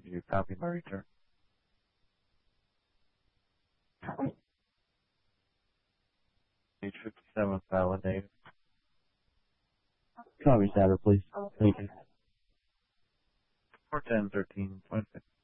you copy my return? Page 57 validated. Copy status, please. Thank you. 410.13.50.